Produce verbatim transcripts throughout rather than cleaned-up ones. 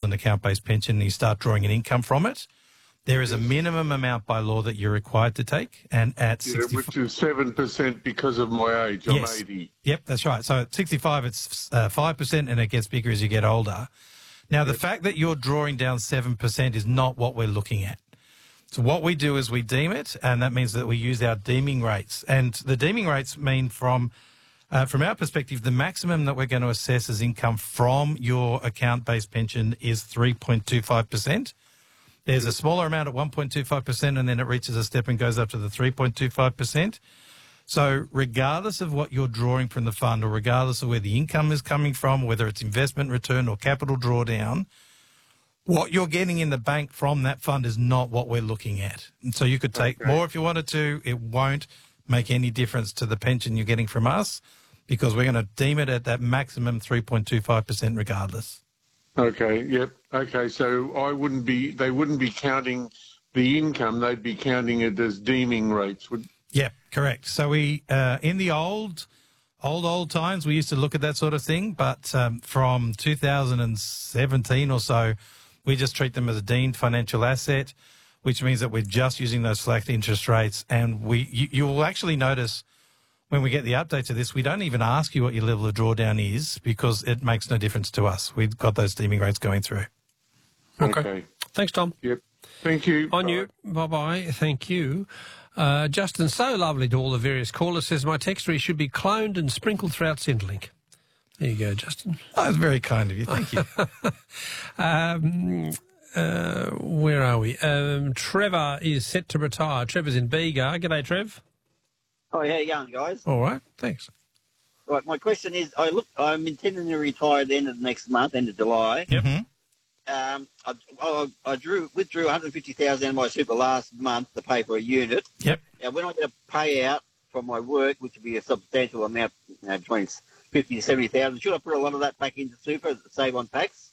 an account-based pension and you start drawing an income from it, there is a minimum amount by law that you're required to take, and at yeah, sixty-five, which is seven percent because of my age. Yes. I'm eighty. Yep, that's right. So at sixty-five, it's uh, five percent, and it gets bigger as you get older. Now, the Yep. fact that you're drawing down seven percent is not what we're looking at. So what we do is we deem it, and that means that we use our deeming rates. And the deeming rates mean from, uh, from our perspective, the maximum that we're going to assess as income from your account-based pension is three point two five percent. There's a smaller amount at one point two five percent, and then it reaches a step and goes up to the three point two five percent. So regardless of what you're drawing from the fund, or regardless of where the income is coming from, whether it's investment return or capital drawdown, what you're getting in the bank from that fund is not what we're looking at. And so you could take Okay. more if you wanted to. It won't make any difference to the pension you're getting from us, because we're going to deem it at that maximum three point two five percent regardless. Okay, yep. Okay, so I wouldn't be, they wouldn't be counting the income, they'd be counting it as deeming rates. Would Yeah, correct. So we, uh, in the old, old, old times, we used to look at that sort of thing, but um, from two thousand seventeen or so, we just treat them as a deemed financial asset, which means that we're just using those flat interest rates. And we, you, you will actually notice when we get the update to this, we don't even ask you what your level of drawdown is, because it makes no difference to us. We've got those deeming rates going through. Okay. Okay. Thanks, Tom. Yep. Thank you. On Bye. you. Bye-bye. Thank you. Uh, Justin, so lovely to all the various callers, says my text tree should be cloned and sprinkled throughout Centrelink. There you go, Justin. Oh, that's very kind of you. Thank you. um, uh, where are we? Um, Trevor is set to retire. Trevor's in Bega. G'day, Trev. Oh, how you going, guys? All right, thanks. Right, my question is, I look, I'm intending to retire at the end of next month, end of July. Yep. Um, I, I, I drew withdrew one hundred fifty thousand out of my super last month to pay for a unit. Yep. Now, when I get a payout from my work, which would be a substantial amount, you know, between fifty to seventy thousand, should I put a lot of that back into super to save on tax?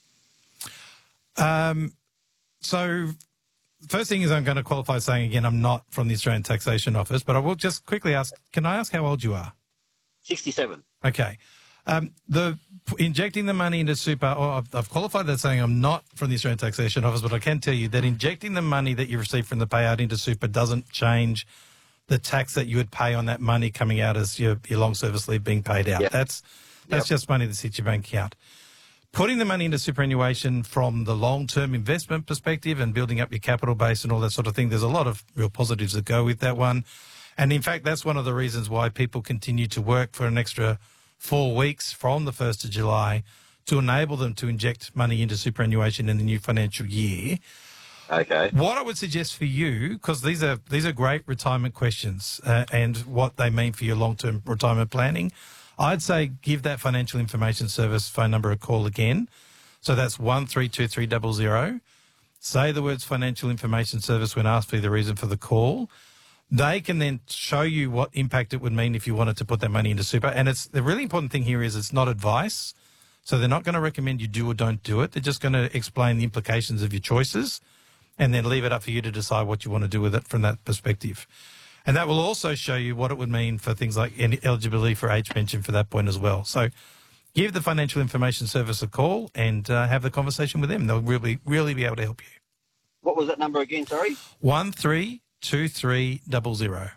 Um, so first thing is, I'm going to qualify saying again, I'm not from the Australian Taxation Office, but I will just quickly ask, can I ask how old you are? Sixty-seven. Okay. Um, the injecting the money into super, or I've, I've qualified that saying I'm not from the Australian Taxation Office, but I can tell you that injecting the money that you receive from the payout into super doesn't change the tax that you would pay on that money coming out as your, your long service leave being paid out. Yep. That's that's Yep. just money that hits your bank account. Putting the money into superannuation from the long-term investment perspective and building up your capital base and all that sort of thing, there's a lot of real positives that go with that one. And in fact, that's one of the reasons why people continue to work for an extra four weeks from the first of July to enable them to inject money into superannuation in the new financial year. Okay. What I would suggest for you, because these are these are great retirement questions uh, and what they mean for your long-term retirement planning, I'd say give that financial information service phone number a call again. So that's one three two three zero zero. Say the words financial information service when asked for the reason for the call. They can then show you what impact it would mean if you wanted to put that money into super. And it's the really important thing here is it's not advice. So they're not going to recommend you do or don't do it. They're just going to explain the implications of your choices and then leave it up for you to decide what you want to do with it from that perspective. And that will also show you what it would mean for things like any eligibility for age pension for that point as well. So give the Financial Information Service a call and uh, have the conversation with them. They'll really, really be able to help you. What was that number again, sorry? One three two three double zero.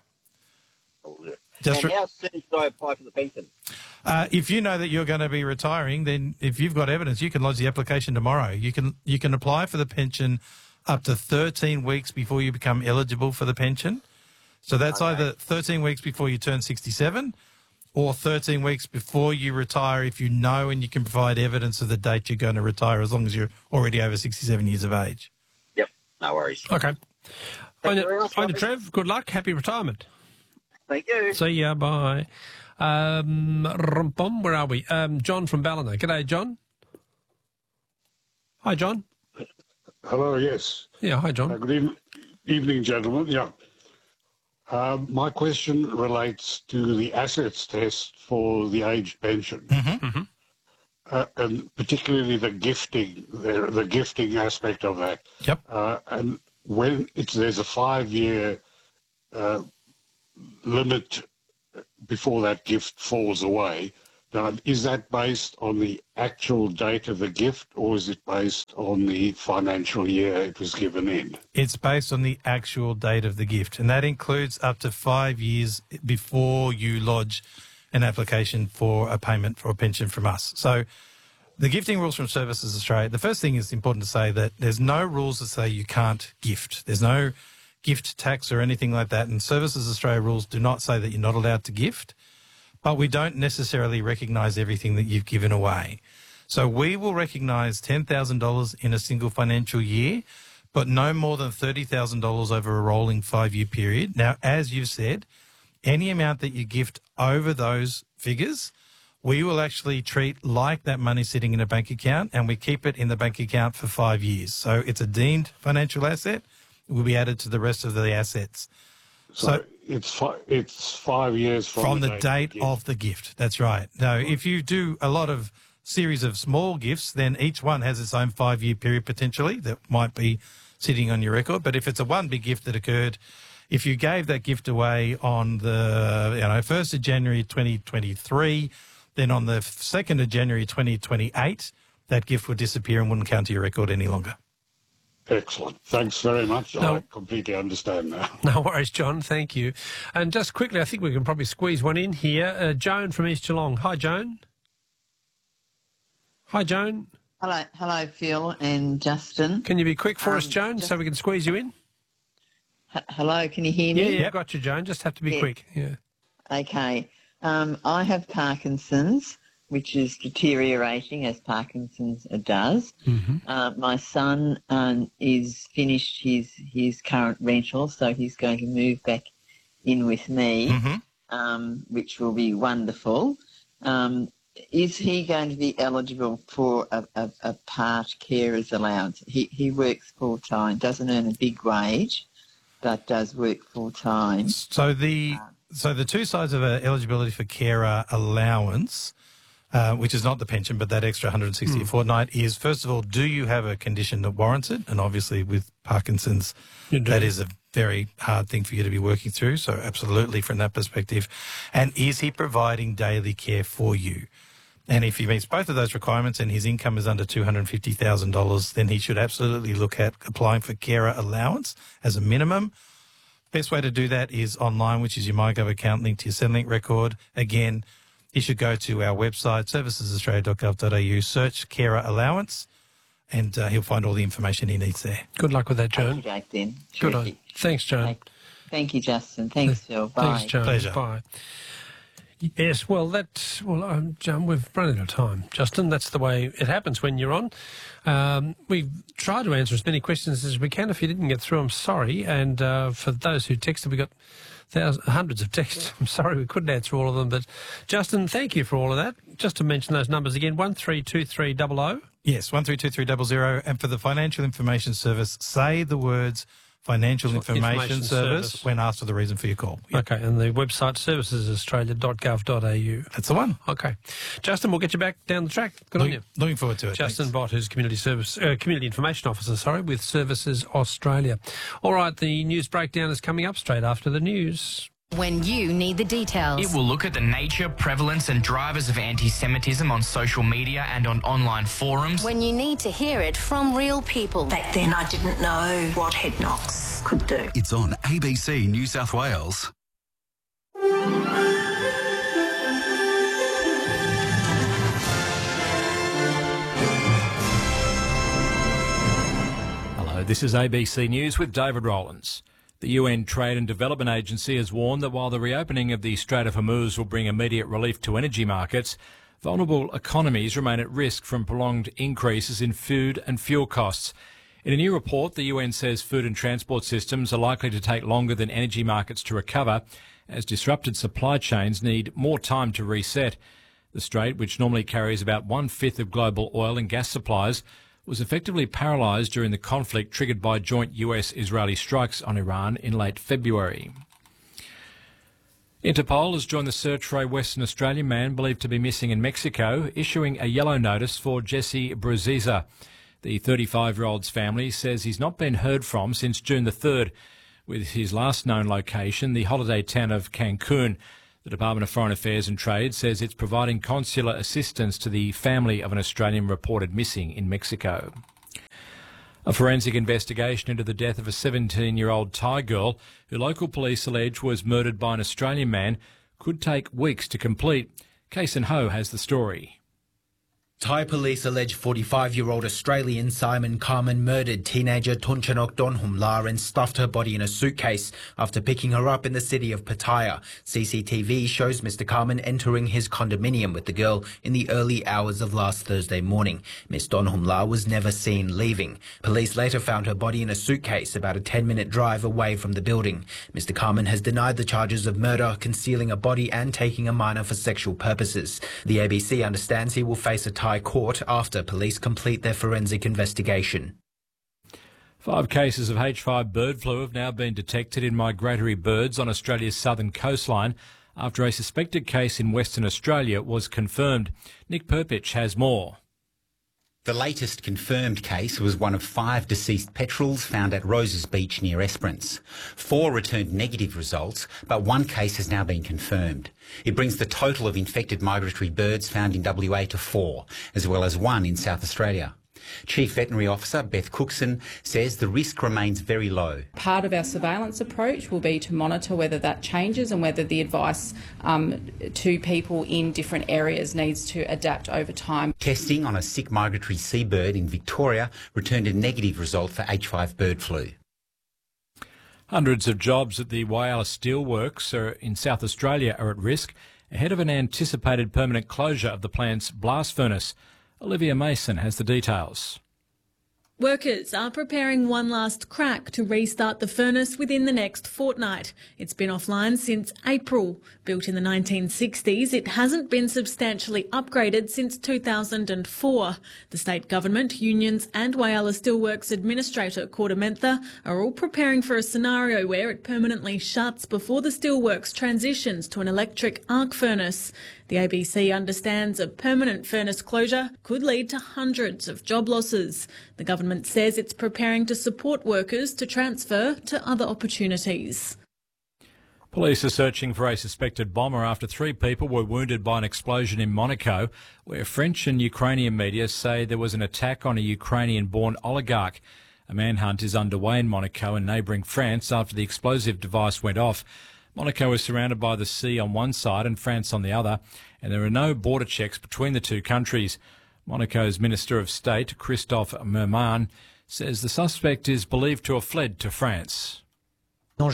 Just and re- how soon should I apply for the pension? Uh, if you know that you're going to be retiring, then if you've got evidence, you can lodge the application tomorrow. You can you can apply for the pension up to thirteen weeks before you become eligible for the pension. So that's Okay. either thirteen weeks before you turn sixty-seven or thirteen weeks before you retire if you know and you can provide evidence of the date you're going to retire, as long as you're already over sixty-seven years of age. Yep, no worries. Okay. Thank Find you very it, much, find it, Robbie. Trev. Good luck. Happy retirement. Thank you. See ya. Bye. Um, rum-bum, where are we? Um, John from Ballina. G'day, John. Hi, John. Hello, yes. Yeah, hi, Uh, John. good even, evening, gentlemen. Yeah. Um, my question relates to the assets test for the age pension, Mm-hmm. uh, and particularly the gifting, the, the gifting aspect of that. Yep. Uh, and when it's there's a five-year uh, limit before that gift falls away, Now, is that based on the actual date of the gift, or is it based on the financial year it was given in? It's based on the actual date of the gift, and that includes up to five years before you lodge an application for a payment for a pension from us. So the gifting rules from Services Australia, the first thing is important to say that there's no rules that say you can't gift. There's no gift tax or anything like that, and Services Australia rules do not say that you're not allowed to gift. But we don't necessarily recognise everything that you've given away. So we will recognise ten thousand dollars in a single financial year, but no more than thirty thousand dollars over a rolling five-year period. Now, as you've said, any amount that you gift over those figures, we will actually treat like that money sitting in a bank account, and we keep it in the bank account for five years. So it's a deemed financial asset. It will be added to the rest of the assets. So, So it's fi- it's five years from, from the date, date gift. of the gift. That's right. Now, if you do a lot of series of small gifts, then each one has its own five-year period potentially that might be sitting on your record. But if it's a one big gift that occurred, if you gave that gift away on the you know first of January twenty twenty-three, then on the second of January twenty twenty-eight, that gift would disappear and wouldn't count to your record any longer. Excellent. Thanks very much. No. I completely understand now. No worries, John. Thank you. And just quickly, I think we can probably squeeze one in here. Uh, Joan from East Geelong. Hi, Joan. Hi, Joan. Hello, hello, Phil and Justin. Can you be quick for Um, us, Joan, just- so we can squeeze you in? H- hello, can you hear Yeah, me? yeah, Yep. got you, Joan. Just have to be Yeah. quick. Yeah. Okay. Um, I have Parkinson's, which is deteriorating as Parkinson's does. Mm-hmm. Uh, my son um, is finished his his current rental, so he's going to move back in with me, Mm-hmm. um, which will be wonderful. Um, is he going to be eligible for a, a, a part carer's allowance? He he works full time, doesn't earn a big wage, but does work full time. So the so the two sides of a eligibility for carer allowance, uh, which is not the pension, but that extra one hundred sixty Mm. a fortnight, is first of all, do you have a condition that warrants it? And obviously, with Parkinson's, You do. that is a very hard thing for you to be working through. So absolutely, from that perspective, and is he providing daily care for you? And if he meets both of those requirements and his income is under two hundred fifty thousand dollars, then he should absolutely look at applying for carer allowance as a minimum. Best way to do that is online, which is your MyGov account linked to your Centrelink record. Again, you should go to our website, services australia dot gov dot a u, search carer allowance, and uh, he'll find all the information he needs there. Good luck with that, Joan. Okay, then. Good on. Terrific. Thanks, Joan. Thank, thank you, Justin. Thanks, Phil. Bye. Thanks, Joan. Pleasure. Bye. Yes, well, that well, um, Joan, we've run out of time, Justin. That's the way it happens when you're on. Um, we've tried to answer as many questions as we can. If you didn't get through, I'm sorry. And uh, for those who texted, we got thousands, hundreds of texts. I'm sorry we couldn't answer all of them. But Justin, thank you for all of that. Just to mention those numbers again: one three two three double o. Yes, one three two three zero zero. And for the Financial Information Service, say the words Financial Information, Information Service, Service. when asked for the reason for your call. Yep. Okay, and the website services australia dot gov dot a u. That's the one. Okay, Justin, we'll get you back down the track. Good on Looking, you. looking forward to it. Justin Thanks. Bott, who's Community Service, uh, Community Information Officer, sorry, with Services Australia. All right, the news breakdown is coming up straight after the news. When you need the details. It will look at the nature, prevalence and drivers of anti-Semitism on social media and on online forums. When you need to hear it from real people. Back then, I didn't know what head knocks could do. It's on A B C New South Wales. Hello, this is A B C News with David Rowlands. The U N Trade and Development Agency has warned that while the reopening of the Strait of Hormuz will bring immediate relief to energy markets, vulnerable economies remain at risk from prolonged increases in food and fuel costs. In a new report, the U N says food and transport systems are likely to take longer than energy markets to recover, as disrupted supply chains need more time to reset. The Strait, which normally carries about one-fifth of global oil and gas supplies, was effectively paralysed during the conflict triggered by joint U S-Israeli strikes on Iran in late February. Interpol has joined the search for a Western Australian man believed to be missing in Mexico, issuing a yellow notice for Jesse Bruziza. The thirty-five-year-old's family says he's not been heard from since June the third, with his last known location the holiday town of Cancun. The Department of Foreign Affairs and Trade says it's providing consular assistance to the family of an Australian reported missing in Mexico. A forensic investigation into the death of a seventeen-year-old Thai girl who local police allege was murdered by an Australian man could take weeks to complete. Kason Ho has the story. Thai police allege forty-five-year-old Australian Simon Carmen murdered teenager Tunchanok Donhumla and stuffed her body in a suitcase after picking her up in the city of Pattaya. C C T V shows Mister Carmen entering his condominium with the girl in the early hours of last Thursday morning. Miss Donhumla was never seen leaving. Police later found her body in a suitcase about a ten-minute drive away from the building. Mister Carmen has denied the charges of murder, concealing a body and taking a minor for sexual purposes. The A B C understands he will face a Thai court after police complete their forensic investigation. Five cases of H five bird flu have now been detected in migratory birds on Australia's southern coastline after a suspected case in Western Australia was confirmed. Nick Perpich has more. The latest confirmed case was one of five deceased petrels found at Roses Beach near Esperance. Four returned negative results, but one case has now been confirmed. It brings the total of infected migratory birds found in W A to four, as well as one in South Australia. Chief Veterinary Officer Beth Cookson says the risk remains very low. Part of our surveillance approach will be to monitor whether that changes and whether the advice um, to people in different areas needs to adapt over time. Testing on a sick migratory seabird in Victoria returned a negative result for H five bird flu. Hundreds of jobs at the Whyalla Steelworks are in South Australia are at risk ahead of an anticipated permanent closure of the plant's blast furnace. Olivia Mason has the details. Workers are preparing one last crack to restart the furnace within the next fortnight. It's been offline since April. Built in the nineteen sixties, it hasn't been substantially upgraded since two thousand four. The state government, unions and Whyalla Steelworks administrator Kordamentha are all preparing for a scenario where it permanently shuts before the steelworks transitions to an electric arc furnace. The A B C understands a permanent furnace closure could lead to hundreds of job losses. The government says it's preparing to support workers to transfer to other opportunities. Police are searching for a suspected bomber after three people were wounded by an explosion in Monaco, where French and Ukrainian media say there was an attack on a Ukrainian-born oligarch. A manhunt is underway in Monaco and neighbouring France after the explosive device went off. Monaco is surrounded by the sea on one side and France on the other, and there are no border checks between the two countries. Monaco's Minister of State, Christophe Merman, says the suspect is believed to have fled to France. An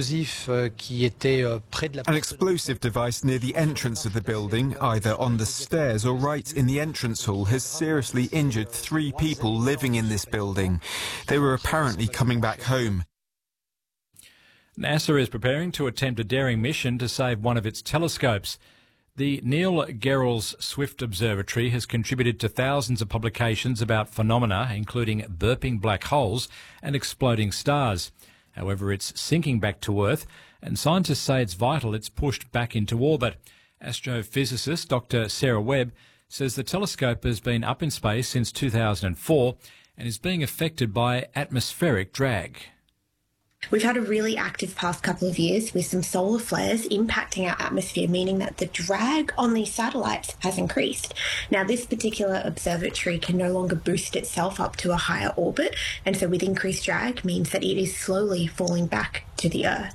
explosive device near the entrance of the building, either on the stairs or right in the entrance hall, has seriously injured three people living in this building. They were apparently coming back home. NASA is preparing to attempt a daring mission to save one of its telescopes. The Neil Gehrels Swift Observatory has contributed to thousands of publications about phenomena, including burping black holes and exploding stars. However, it's sinking back to Earth, and scientists say it's vital it's pushed back into orbit. Astrophysicist Doctor Sarah Webb says the telescope has been up in space since two thousand four and is being affected by atmospheric drag. We've had a really active past couple of years with some solar flares impacting our atmosphere, meaning that the drag on these satellites has increased. Now, this particular observatory can no longer boost itself up to a higher orbit, and so with increased drag means that it is slowly falling back to the Earth.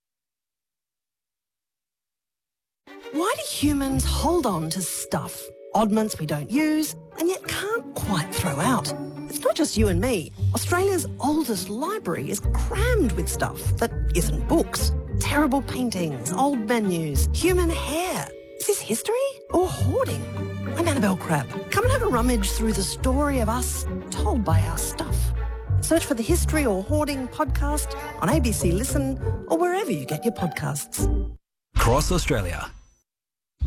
Why do humans hold on to stuff? Oddments we don't use and yet can't quite throw out. It's not just you and me. Australia's oldest library is crammed with stuff that isn't books. Terrible paintings, old menus, human hair. Is this history or hoarding? I'm Annabelle Crabb. Come and have a rummage through the story of us told by our stuff. Search for the History or Hoarding podcast on A B C Listen or wherever you get your podcasts. Cross Australia.